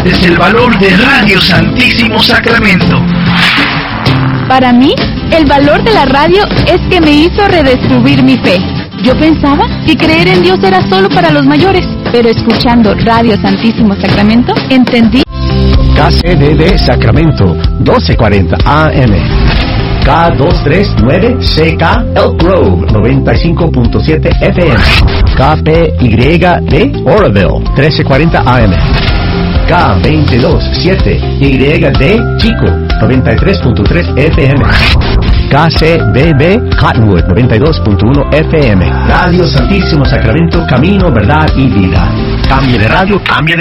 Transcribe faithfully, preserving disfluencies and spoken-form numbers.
entiendes el valor de Radio Santísimo Sacramento. Para mí, el valor de la radio es que me hizo redescubrir mi fe. Yo pensaba que creer en Dios era solo para los mayores, pero escuchando Radio Santísimo Sacramento, entendí. K C D D Sacramento, doce cuarenta A M. K doscientos treinta y nueve C K Elk Grove, noventa y cinco punto siete F M. K P Y D Oroville, trece cuarenta A M. K veintidós siete Y D Chico, noventa y tres punto tres F M. K C B B Cottonwood, noventa y dos punto uno F M. Radio Santísimo Sacramento, camino, verdad y vida. Cambie de radio, cambie de